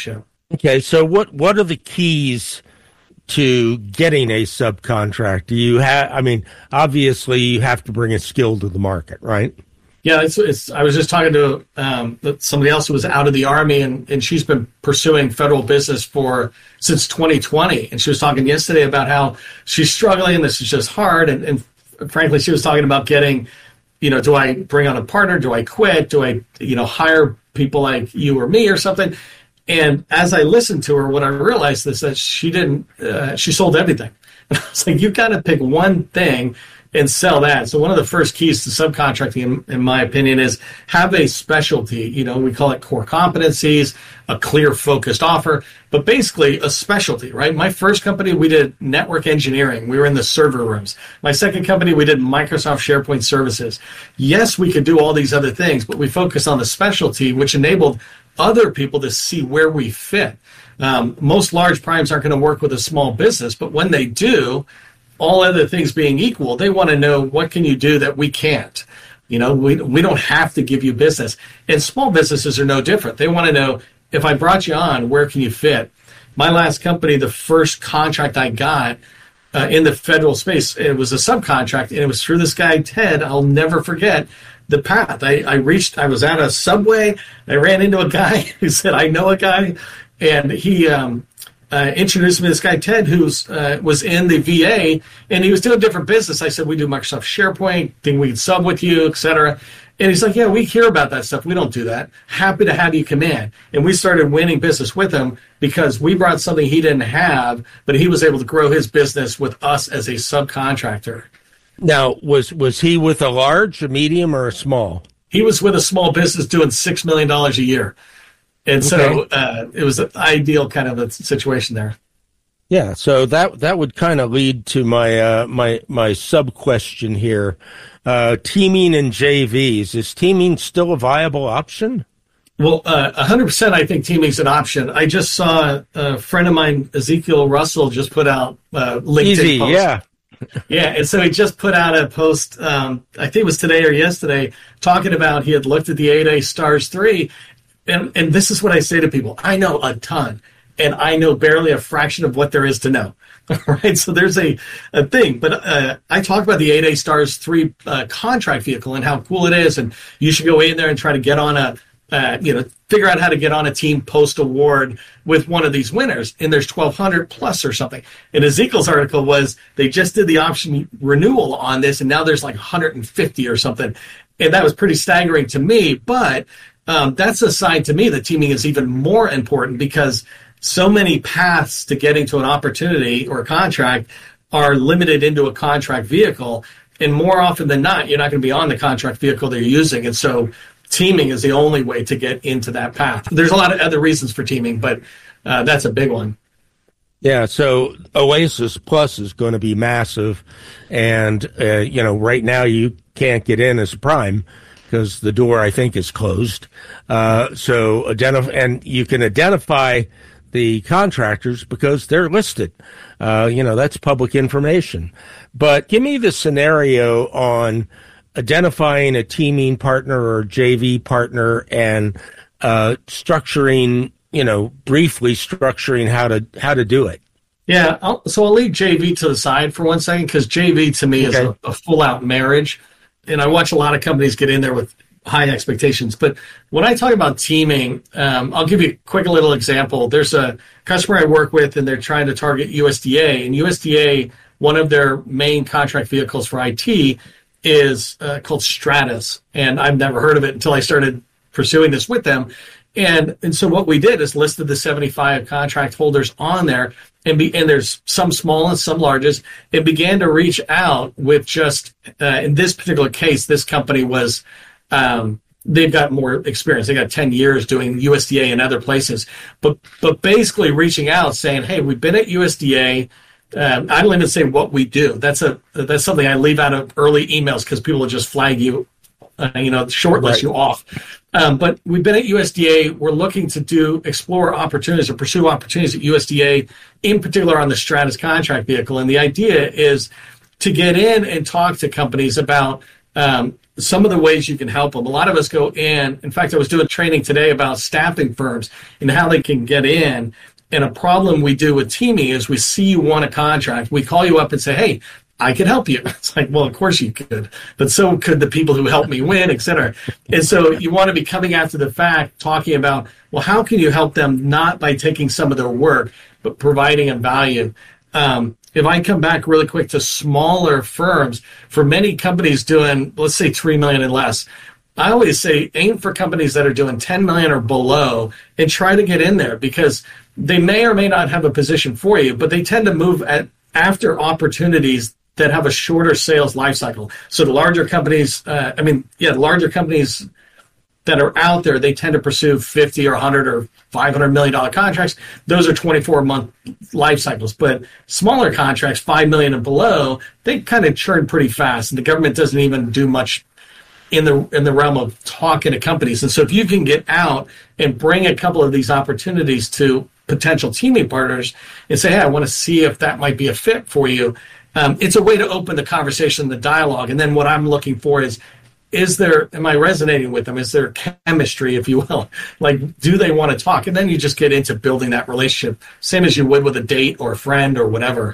Okay, so what are the keys to getting a subcontract? Do you have? I mean, obviously you have to bring a skill to the market, right? Yeah, I was just talking to somebody else who was out of the Army, and she's been pursuing federal business since 2020. And she was talking yesterday about how she's struggling. This is just hard. And frankly, she was talking about getting, do I bring on a partner? Do I quit? Do I, hire people like you or me or something? And as I listened to her, what I realized is that she sold everything. And I was like, you've got to pick one thing and sell that. So one of the first keys to subcontracting, in my opinion, is have a specialty. We call it core competencies, a clear, focused offer, but basically a specialty, right? My first company, we did network engineering. We were in the server rooms. My second company, we did Microsoft SharePoint services. Yes, we could do all these other things, but we focused on the specialty, which enabled other people to see where we fit. Most large primes aren't going to work with a small business, but when they do, all other things being equal, they want to know, what can you do that we can't? We don't have to give you business. And small businesses are no different. They want to know, if I brought you on, where can you fit? My last company, the first contract I got in the federal space, it was a subcontract, and it was through this guy, Ted. I'll never forget the path. I was at a Subway. I ran into a guy who said, I know a guy. And he introduced me to this guy, Ted, who was in the VA, and he was doing different business. I said, we do Microsoft SharePoint, think we can sub with you, et cetera. And he's like, yeah, we hear about that stuff. We don't do that. Happy to have you come in. And we started winning business with him because we brought something he didn't have, but he was able to grow his business with us as a subcontractor. Now, was he with a large, a medium, or a small? He was with a small business doing $6 million a year. And so it was an ideal kind of a situation there. Yeah, so that would kind of lead to my my sub question here. Teaming and JVs. Is teaming still a viable option? Well, 100% I think teaming's an option. I just saw a friend of mine, Ezekiel Russell, just put out LinkedIn post. Yeah. Yeah, and so he just put out a post, I think it was today or yesterday, talking about he had looked at the 8A Stars 3, and this is what I say to people. I know a ton, and I know barely a fraction of what there is to know. Right, so there's a thing, but I talk about the 8A Stars 3 contract vehicle and how cool it is, and you should go in there and try to get on figure out how to get on a team post-award with one of these winners, and there's 1,200 plus or something. And Ezekiel's article was they just did the option renewal on this, and now there's like 150 or something, and that was pretty staggering to me, but that's a sign to me that teaming is even more important because so many paths to getting to an opportunity or a contract are limited into a contract vehicle, and more often than not, you're not going to be on the contract vehicle they're using, and so teaming is the only way to get into that path. There's a lot of other reasons for teaming, but that's a big one. Yeah, so Oasis Plus is going to be massive, and right now you can't get in as a prime because the door, I think, is closed. And you can identify the contractors because they're listed. That's public information. But give me the scenario on identifying a teaming partner or JV partner and structuring, briefly structuring how to do it. Yeah, I'll leave JV to the side for 1 second because JV to me is a full-out marriage, and I watch a lot of companies get in there with high expectations. But when I talk about teaming, I'll give you a quick little example. There's a customer I work with, and they're trying to target USDA, and USDA, one of their main contract vehicles for IT is called Stratus, and I've never heard of it until I started pursuing this with them. And so what we did is listed the 75 contract holders on there, and there's some small and some larges, and began to reach out with just, in this particular case, this company was, they've got more experience. They got 10 years doing USDA and other places, but basically reaching out saying, hey, we've been at USDA. I don't even say what we do. That's something I leave out of early emails because people will just flag you, shortlist you off. But we've been at USDA. We're looking to explore opportunities or pursue opportunities at USDA, in particular on the Stratus contract vehicle. And the idea is to get in and talk to companies about some of the ways you can help them. A lot of us go in fact, I was doing training today about staffing firms and how they can get in. And a problem we do with teaming is we see you want a contract. We call you up and say, hey, I could help you. It's like, well, of course you could, but so could the people who helped me win, et cetera. And so you want to be coming after the fact, talking about, well, how can you help them not by taking some of their work, but providing a value? If I come back really quick to smaller firms, for many companies doing, let's say, $3 million and less, I always say aim for companies that are doing $10 million or below and try to get in there, because they may or may not have a position for you, but they tend to move after opportunities that have a shorter sales life cycle. So the larger companies, the larger companies that are out there, they tend to pursue 50 or 100 or $500 million contracts. Those are 24-month life cycles. But smaller contracts, $5 million and below, they kind of churn pretty fast, and the government doesn't even do much in the realm of talking to companies. And so if you can get out and bring a couple of these opportunities to potential teaming partners and say, hey, I want to see if that might be a fit for you, it's a way to open the conversation, the dialogue. And then what I'm looking for is am I resonating with them? Is there chemistry, if you will? Like, do they want to talk? And then you just get into building that relationship, same as you would with a date or a friend or whatever.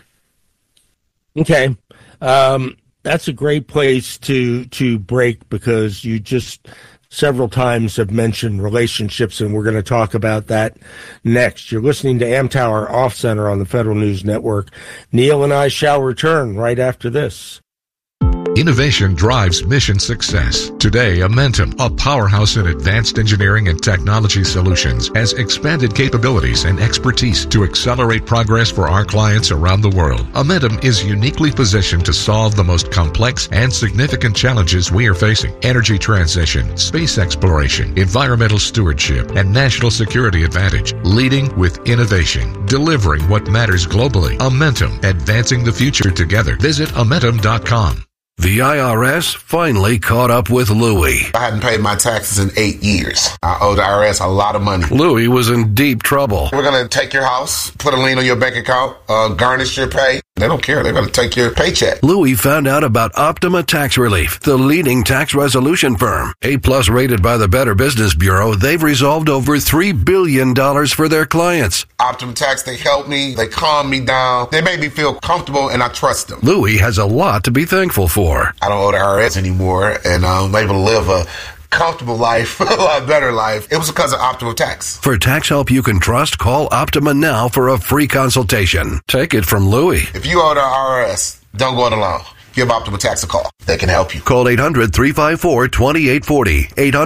Okay. That's a great place to break, because you just several times have mentioned relationships, and we're going to talk about that next. You're listening to Amtower Off Center on the Federal News Network. Neil and I shall return right after this. Innovation drives mission success. Today, Amentum, a powerhouse in advanced engineering and technology solutions, has expanded capabilities and expertise to accelerate progress for our clients around the world. Amentum is uniquely positioned to solve the most complex and significant challenges we are facing: energy transition, space exploration, environmental stewardship, and national security advantage. Leading with innovation, delivering what matters globally. Amentum, advancing the future together. Visit Amentum.com. The IRS finally caught up with Louie. I hadn't paid my taxes in 8 years. I owe the IRS a lot of money. Louie was in deep trouble. We're going to take your house, put a lien on your bank account, garnish your pay. They don't care. They're going to take your paycheck. Louie found out about Optima Tax Relief, the leading tax resolution firm. A+ rated by the Better Business Bureau, they've resolved over $3 billion for their clients. Optima Tax, they help me. They calm me down. They make me feel comfortable, and I trust them. Louie has a lot to be thankful for. I don't owe the IRS anymore, and I'm able to live a comfortable life, a lot better life. It was because of Optima Tax. For tax help you can trust, call Optima now for a free consultation. Take it from Louie. If you owe the IRS, don't go it alone. Give Optima Tax a call. They can help you. Call 800-354-2840.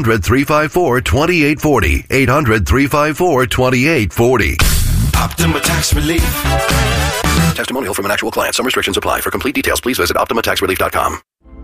800-354-2840. 800-354-2840. Optima Tax Relief. Testimonial from an actual client. Some restrictions apply. For complete details, please visit OptimaTaxRelief.com.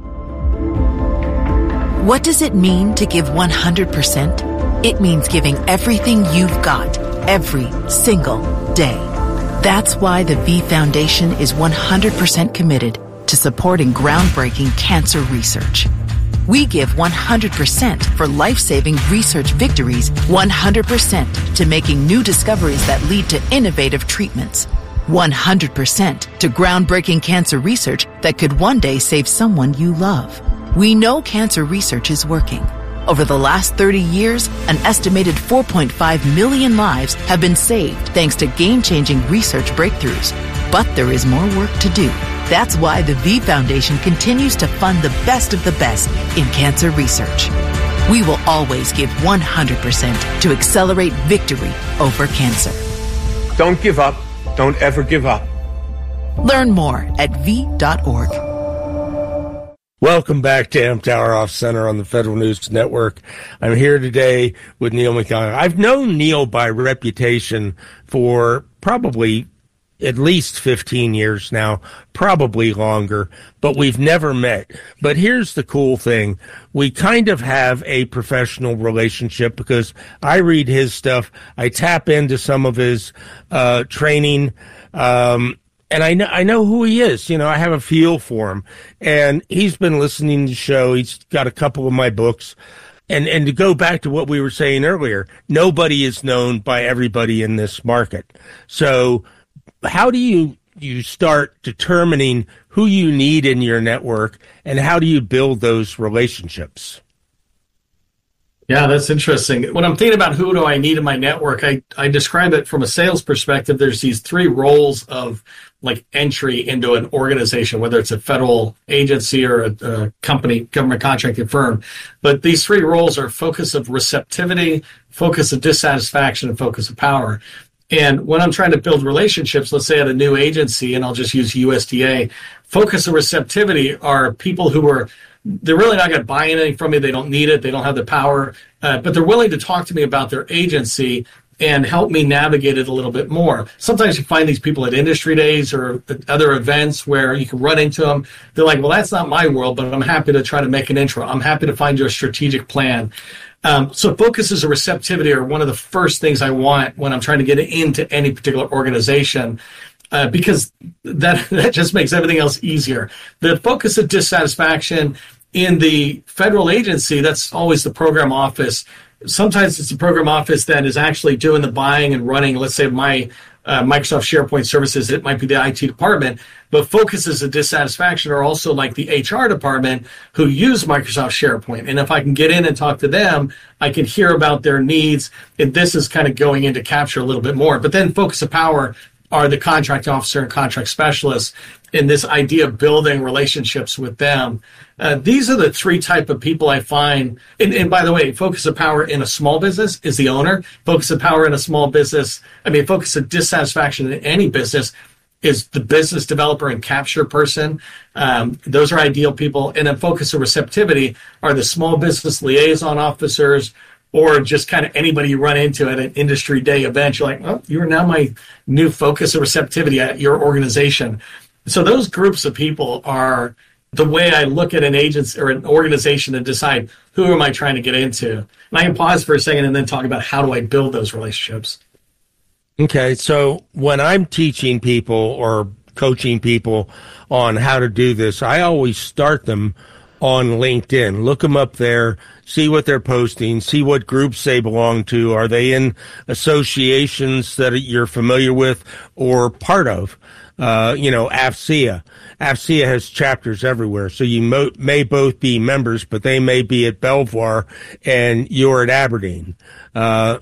What does it mean to give 100%? It means giving everything you've got, every single day. That's why the V Foundation is 100% committed to supporting groundbreaking cancer research. We give 100% for life-saving research victories, 100% to making new discoveries that lead to innovative treatments, 100% to groundbreaking cancer research that could one day save someone you love. We know cancer research is working. Over the last 30 years, an estimated 4.5 million lives have been saved thanks to game-changing research breakthroughs. But there is more work to do. That's why the V Foundation continues to fund the best of the best in cancer research. We will always give 100% to accelerate victory over cancer. Don't give up. Don't ever give up. Learn more at v.org. Welcome back to Amtower Off Center on the Federal News Network. I'm here today with Neil McDonough. I've known Neil by reputation for probably at least 15 years now, probably longer, but we've never met. But here's the cool thing. We kind of have a professional relationship because I read his stuff. I tap into some of his training, and I know who he is. You know, I have a feel for him. And he's been listening to the show. He's got a couple of my books. And to go back to what we were saying earlier, nobody is known by everybody in this market. So how do you start determining who you need in your network, and how do you build those relationships? Yeah, that's interesting. When I'm thinking about who do I need in my network, I describe it from a sales perspective. There's these three roles of like entry into an organization, whether it's a federal agency or a company, government contracting firm. But these three roles are focus of receptivity, focus of dissatisfaction, and focus of power. And when I'm trying to build relationships, let's say at a new agency, and I'll just use USDA, focus of receptivity are people who are, they're really not going to buy anything from me. They don't need it. They don't have the power, but they're willing to talk to me about their agency and help me navigate it a little bit more. Sometimes you find these people at industry days or at other events where you can run into them. They're like, well, that's not my world, but I'm happy to try to make an intro. I'm happy to find you a strategic plan. So focuses of receptivity are one of the first things I want when I'm trying to get into any particular organization. Because that just makes everything else easier. The focus of dissatisfaction in the federal agency, that's always the program office. Sometimes it's the program office that is actually doing the buying and running, let's say, my Microsoft SharePoint services. It might be the IT department, but focuses of dissatisfaction are also like the HR department who use Microsoft SharePoint. And if I can get in and talk to them, I can hear about their needs. And this is kind of going into capture a little bit more. But then focus of power are the contract officer and contract specialists in this idea of building relationships with them. These are the three type of people I find. And by the way, focus of power in a small business is the owner. Focus of power in a small business, focus of dissatisfaction in any business is the business developer and capture person. Those are ideal people. And then focus of receptivity are the small business liaison officers, or just kind of anybody you run into at an industry day event. You're like, oh, you are now my new focus of receptivity at your organization. So those groups of people are the way I look at an agency or an organization and decide who am I trying to get into. And I can pause for a second and then talk about how do I build those relationships. Okay, so when I'm teaching people or coaching people on how to do this, I always start them on LinkedIn. Look them up there, see what they're posting, see what groups they belong to. Are they in associations that you're familiar with or part of? AFCEA. AFCEA has chapters everywhere, so you may both be members, but they may be at Belvoir and you're at Aberdeen. Not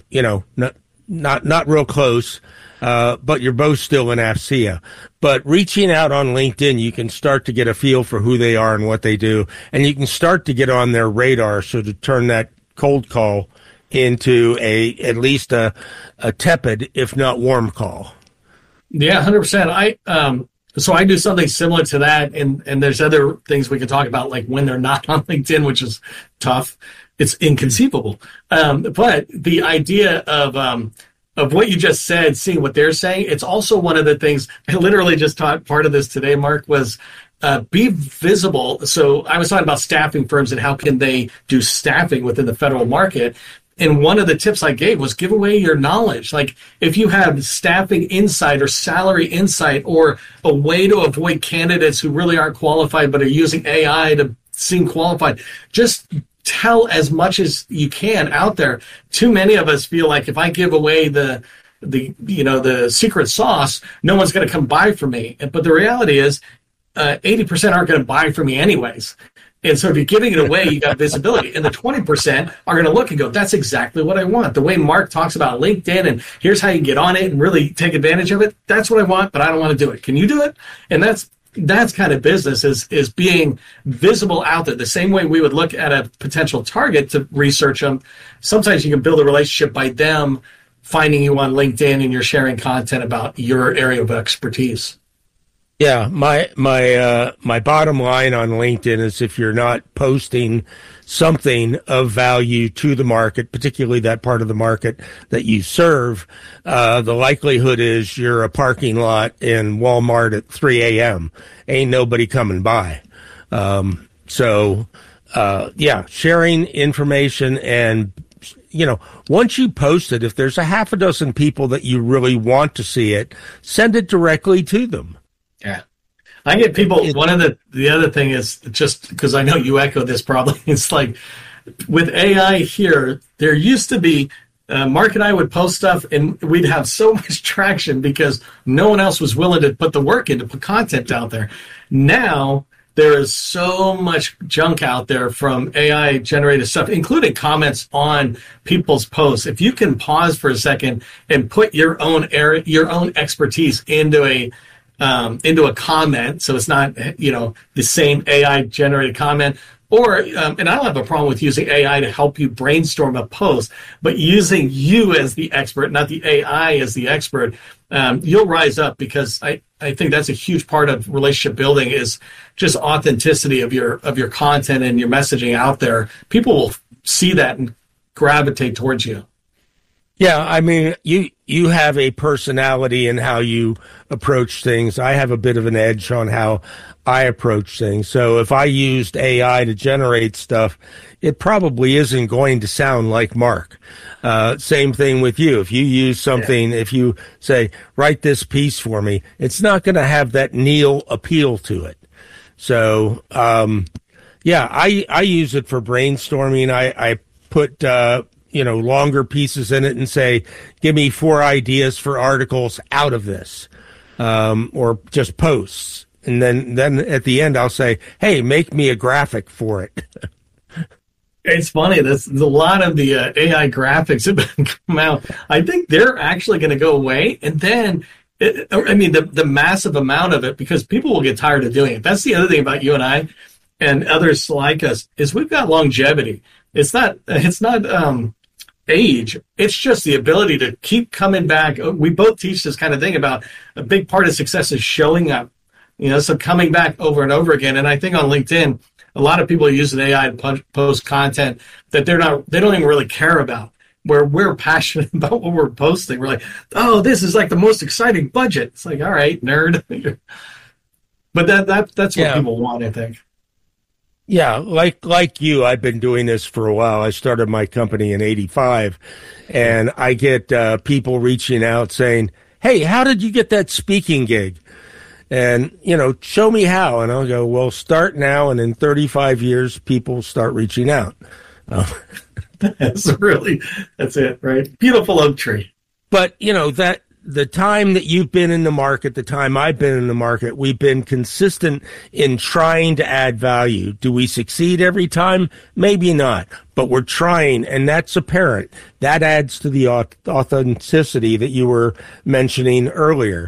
real close, but you're both still in AFCEA. But reaching out on LinkedIn, you can start to get a feel for who they are and what they do, and you can start to get on their radar, so to turn that cold call into at least a tepid, if not warm call. Yeah, 100%. So I do something similar to that, and there's other things we can talk about, like when they're not on LinkedIn, which is tough. It's inconceivable. But the idea of what you just said, seeing what they're saying, it's also one of the things. I literally just taught part of this today, Mark, was be visible. So I was talking about staffing firms and how can they do staffing within the federal market. And one of the tips I gave was give away your knowledge. Like if you have staffing insight or salary insight or a way to avoid candidates who really aren't qualified but are using AI to seem qualified, just tell as much as you can out there. Too many of us feel like if I give away the secret sauce, no one's going to come buy from me. But the reality is 80% aren't going to buy from me anyways. And so if you're giving it away, you got visibility. And the 20% are going to look and go, that's exactly what I want. The way Mark talks about LinkedIn and here's how you get on it and really take advantage of it, that's what I want, but I don't want to do it. Can you do it? And that's kind of business is being visible out there. The same way we would look at a potential target to research them. Sometimes you can build a relationship by them finding you on LinkedIn and you're sharing content about your area of expertise. Yeah, my bottom line on LinkedIn is if you're not posting something of value to the market, particularly that part of the market that you serve, the likelihood is you're a parking lot in Walmart at 3 a.m. Ain't nobody coming by. Sharing information and, once you post it, if there's a half a dozen people that you really want to see it, send it directly to them. Yeah. I get people, one of the other thing is just because I know you echo this probably, it's like with AI here, there used to be Mark and I would post stuff, and we'd have so much traction because no one else was willing to put the work in to put content out there. Now, there is so much junk out there from AI-generated stuff, including comments on people's posts. If you can pause for a second and put your own expertise into a comment, so it's not the same AI-generated comment. Or, and I don't have a problem with using AI to help you brainstorm a post, but using you as the expert, not the AI as the expert, you'll rise up, because I think that's a huge part of relationship building is just authenticity of your content and your messaging out there. People will see that and gravitate towards you. Yeah, I mean, you have a personality in how you approach things. I have a bit of an edge on how I approach things. So if I used AI to generate stuff, it probably isn't going to sound like Mark. Same thing with you. If you use something, if you say, write this piece for me, it's not going to have that Neil appeal to it. So, I use it for brainstorming. I put, longer pieces in it and say, give me 4 ideas for articles out of this, or just posts. And then at the end, I'll say, hey, make me a graphic for it. It's funny. There's a lot of the AI graphics have been come out. I think they're actually going to go away. And then, the massive amount of it, because people will get tired of doing it. That's the other thing about you and I and others like us, is we've got longevity. It's not age. It's just the ability to keep coming back. We both teach this kind of thing about a big part of success is showing up. So coming back over and over again. And I think on LinkedIn, a lot of people are using AI to post content that they don't even really care about, where we're passionate about what we're posting. We're like, oh, this is like the most exciting budget. It's like, all right, nerd. But that's what people want, I think. Yeah, like you, I've been doing this for a while. I started my company in 1985, and I get people reaching out saying, hey, how did you get that speaking gig? And, show me how. And I'll go, well, start now, and in 35 years, people start reaching out. That's it, right? Beautiful oak tree. But, that the time that you've been in the market, the time I've been in the market, we've been consistent in trying to add value. Do we succeed every time? Maybe not, but we're trying, and that's apparent. That adds to the authenticity that you were mentioning earlier.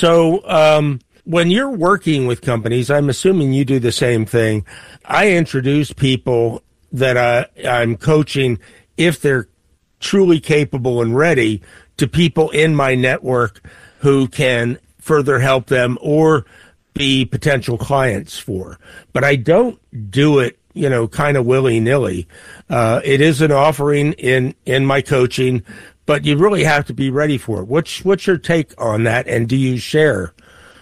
So, when you're working with companies, I'm assuming you do the same thing. I introduce people that I'm coaching, if they're truly capable and ready, to people in my network who can further help them or be potential clients for. But I don't do it, kind of willy-nilly. It is an offering in my coaching, but you really have to be ready for it. What's your take on that, and do you share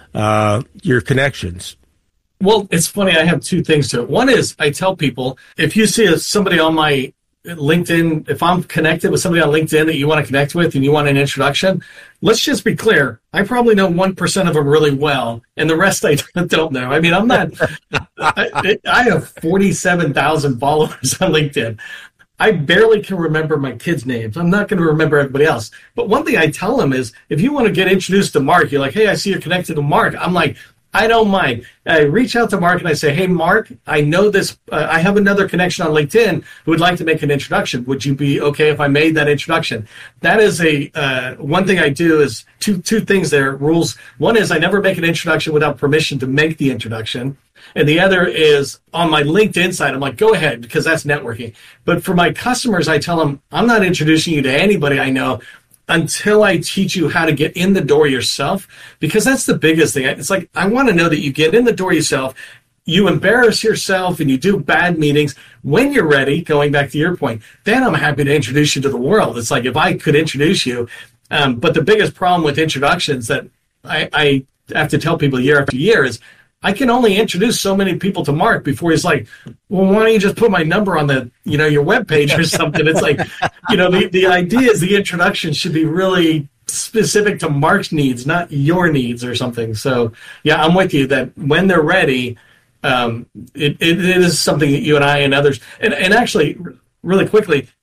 your connections? Well, it's funny. I have 2 things to it. One is I tell people, if you see somebody on my LinkedIn, if I'm connected with somebody on LinkedIn that you want to connect with and you want an introduction, let's just be clear. I probably know 1% of them really well, and the rest I don't know. I mean, I'm not, I have 47,000 followers on LinkedIn. I barely can remember my kids' names. I'm not going to remember everybody else. But one thing I tell them is, if you want to get introduced to Mark, you're like, hey, I see you're connected to Mark. I'm like, I don't mind. I reach out to Mark and I say, hey, Mark, I know this. I have another connection on LinkedIn who would like to make an introduction. Would you be okay if I made that introduction? That is one thing I do is two things there, rules. One is I never make an introduction without permission to make the introduction. And the other is on my LinkedIn side, I'm like, go ahead, because that's networking. But for my customers, I tell them, I'm not introducing you to anybody I know until I teach you how to get in the door yourself, because that's the biggest thing. It's like, I want to know that you get in the door yourself, you embarrass yourself, and you do bad meetings. When you're ready, going back to your point, then I'm happy to introduce you to the world. It's like, if I could introduce you. But the biggest problem with introductions that I have to tell people year after year is, I can only introduce so many people to Mark before he's like, well, why don't you just put my number on the, your webpage or something? It's like, the idea is the introduction should be really specific to Mark's needs, not your needs or something. So, yeah, I'm with you that when they're ready, it is something that you and I and others, and actually, really quickly,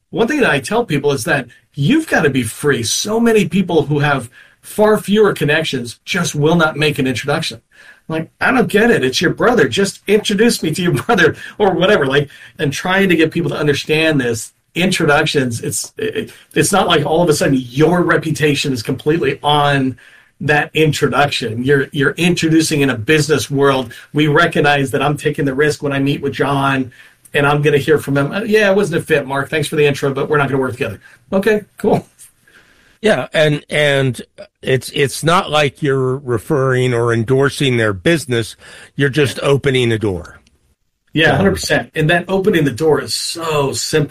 one thing that I tell people is that you've got to be free. So many people who have far fewer connections just will not make an introduction. Like, I don't get it. It's your brother. Just introduce me to your brother or whatever. Like, and trying to get people to understand this. Introductions, it's not like all of a sudden your reputation is completely on that introduction. You're introducing in a business world. We recognize that I'm taking the risk when I meet with John, and I'm going to hear from him. Yeah, it wasn't a fit, Mark. Thanks for the intro, but we're not going to work together. Okay, cool. Yeah, and it's not like you're referring or endorsing their business. You're just opening a door. Yeah, 100%. And that opening the door is so simple.